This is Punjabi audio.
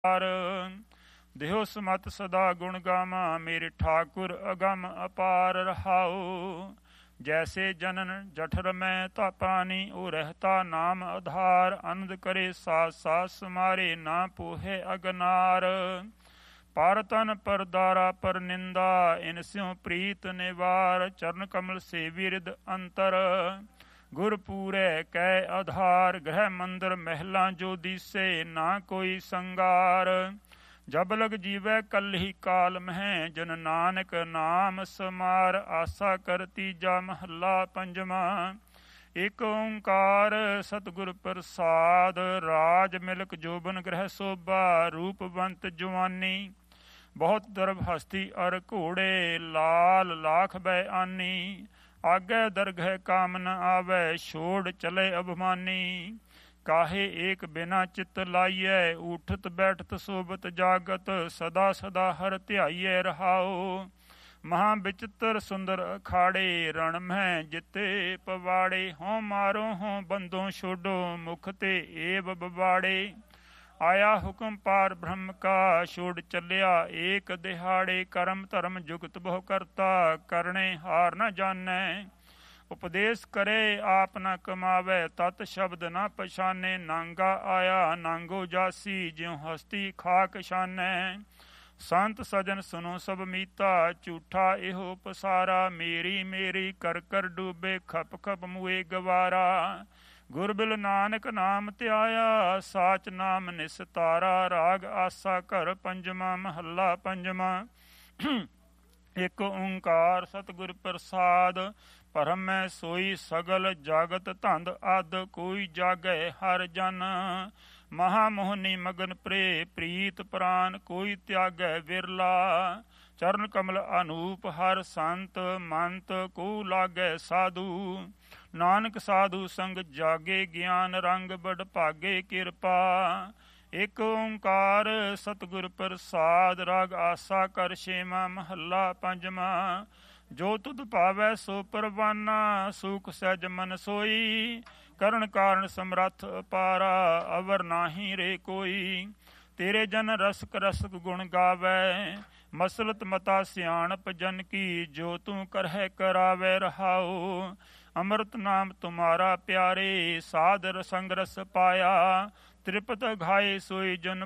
ਦੇਹੋ ਸਮਤ ਸਦਾ ਗੁਣ ਗਾਵਾਂ, ਮੇਰੇ ਠਾਕੁਰ ਅਗਮ ਅਪਾਰ ਰਹਾਉ। ਜੈਸੇ ਜਨਨ ਜਠਰ ਮੈਂ ਤਾ ਪਾਣੀ, ਉਹ ਰਹਿਤਾ ਨਾਮ ਆਧਾਰ। ਆਨੰਦ ਕਰੇ ਸਾਸ ਸਾਸ ਸਮਾਰੇ, ਨਾ ਪੋਹੇ ਅਗਨਾਰ। ਪਰ ਤਨ ਪਰ ਦਾਰਾ ਪਰ ਨਿੰਦਾ, ਇਨ ਸਿਉ ਪ੍ਰੀਤ ਨਿਵਾਰ। ਚਰਨ ਕਮਲ ਸੇਵੀ ਰਿਦ ਅੰਤਰ, ਗੁਰ ਪੂਰੇ ਕੈ ਆਧਾਰ। ਗ੍ਰਹਿ ਮੰਦਰ ਮਹਿਲਾਂ ਜੋ ਦੀਸੇ, ਨਾ ਕੋਈ ਸੰਗਾਰ। ਜਬ ਲਗ ਜੀਵੈ ਕੱਲਹੀ ਕਾਲ ਮਹਿ, ਜਨ ਨਾਨਕ ਨਾਮ ਸਮਾਰ। ਆਸਾ ਕਰ ਤੀਜਾ ਮਹੱਲਾ ਪੰਜਵਾਂ। ਇਕ ਓੰਕਾਰ ਸਤਿਗੁਰ ਪ੍ਰਸਾਦ, ਰਾਜ ਮਿਲਕ ਜੋਬਨ ਗ੍ਰਹਿ ਸੋਭਾ। ਰੂਪਵੰਤ ਜਵਾਨੀ ਬਹੁਤ ਦਰਬ ਹਸਤੀ ਅਰ ਘੋੜੇ, ਲਾਲ ਲਾਖ ਬੈ ਆਨੀ। ਆਗੇ ਦਰਗਹਿ ਕਾਮ ਨ ਆਵੈ, ਛੋੜ ਚਲੇ ਅਭਿਮਾਨੀ। ਕਾਹੇ ਏਕ ਬਿਨਾ ਚਿੱਤ ਲਾਈਐ, ਊਠਤ ਬੈਠਤ ਸੋਬਤ ਜਾਗਤ। ਸਦਾ ਸਦਾ ਹਰ ਧਿਆਈਐ ਰਹਾਉ, ਮਹਾਂ ਵਿਚਿਤ੍ਰ ਸੁੰਦਰ ਅਖਾੜੇ। ਰਣ ਮਹਿ ਜਿੱਤੇ ਪਵਾੜੇ, ਹੋਂ ਮਾਰੋ ਹੋਂ ਬੰਦੋਂ ਛੋਡੋ। ਮੁਖ ਤੇ ਏਵ ਬਵਾੜੇ, ਆਇਆ ਹੁਕਮ ਪਾਰ ਬ੍ਰਹਮ ਕਾ। ਛੋੜ ਚੱਲਿਆ ਏਕ ਦਿਹਾੜੇ, ਕਰਮ ਧਰਮ ਜੁਗਤ ਬਹੁ ਕਰਤਾ। ਕਰਨੇ ਹਾਰ ਨ ਜਾਣੈ, ਉਪਦੇਸ਼ ਕਰੇ ਆਪ ਨ ਕਮਾਵੈ। ਤਤ ਸ਼ਬਦ ਨ ਪਛਾਨੇ, ਨਾਂਗਾ ਆਇਆ ਨਾਂਗੋ ਜਾਸੀ। ਜਿਉ ਹਸਤੀ ਖਾਕ ਛਾਨੈ, ਸੰਤ ਸਜਨ ਸੁਨੋ ਸਭ ਮੀਤਾ। ਝੂਠਾ ਇਹੋ ਪਸਾਰਾ, ਮੇਰੀ ਮੇਰੀ ਕਰ ਕਰ ਡੂਬੇ। ਖਪ ਖਪ ਮੂਏ ਗਵਾਰਾ, ਗੁਰ ਬਿਲ ਨਾਨਕ ਨਾਮ ਧਿਆਇਆ। ਸਾਚ ਨਾਮ ਨਿਸਤਾਰਾ, ਰਾਗ ਆਸਾ ਘਰ ਪੰਜਵਾਂ। ਮਹੱਲਾ ਪੰਜਵਾਂ। ਇਕ ਓੰਕਾਰ ਸਤਿਗੁਰ ਪ੍ਰਸਾਦ, ਭਰਮ ਮੈਂ ਸੋਈ ਸਗਲ ਜਗਤ ਧੰਦ ਅਦ। ਕੋਈ ਜਾਗੈ ਹਰ ਜਨ, ਮਹਾ ਮੋਹਨੀ ਮਗਨ ਪ੍ਰੇ। ਪ੍ਰੀਤ ਪ੍ਰਾਨ ਕੋਈ ਤਿਆਗੈ ਵਿਰਲਾ। ਚਰਨ ਕਮਲ ਅਨੂਪ ਹਰ ਸੰਤ, ਮੰਤ ਕੋ ਲਾਗੈ ਸਾਧੂ। ਨਾਨਕ ਸਾਧੂ ਸੰਗ ਜਾਗੇ, ਗਿਆਨ ਰੰਗ ਬੜ ਭਾਗੇ ਕਿਰਪਾ। ਇਕ ਓੰਕਾਰ ਸਤਿਗੁਰ ਪ੍ਰਸਾਦ, ਰਾਗ ਆਸਾ ਕਰ ਛੇਵਾਂ। ਮਹੱਲਾ ਪੰਜਵਾਂ। ਜੋ ਤੁਧ ਭਾਵੈ ਸੋ ਪਰਵਾਨਾ, ਸੂਖ ਸਹਿਜ ਮਨ ਸੋਈ। ਕਰਨ ਕਾਰਨ ਸਮਰੱਥ ਅਪਾਰਾ, ਅਵਰ ਨਾਹੀ ਰੇ ਕੋਈ। ਤੇਰੇ ਜਨ ਰਸਕ ਰਸਕ ਗੁਣ ਗਾਵੈ, ਮਸਲਤ ਮਤਾ ਸਿਆਣਪ ਜਨ ਕੀ। ਜੋ ਤੂੰ ਕਰਹਿ ਕਰਾਵੈ ਰਹਾਉ, ਅੰਮ੍ਰਿਤ ਨਾਮ ਤੁਮਾਰਾ ਪਿਆਰੇ। ਸਾਧ ਸੰਗ ਰਸ ਪਾਇਆ, ਤ੍ਰਿਪਤ ਘਾਏ ਸੋਈ ਜਨ